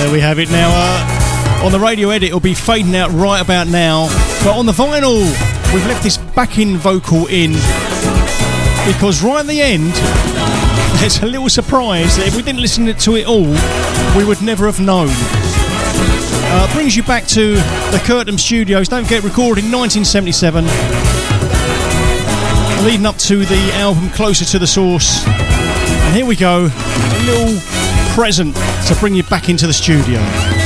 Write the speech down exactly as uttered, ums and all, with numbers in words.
There we have it now. Uh, on the radio edit, it'll be fading out right about now. But on the vinyl, we've left this backing vocal in because right at the end, there's a little surprise that if we didn't listen to it all, we would never have known. Uh, brings you back to the Curtin Studios. Don't forget, recorded in nineteen seventy-seven, leading up to the album Closer to the Source. And here we go, a little present to bring you back into the studio.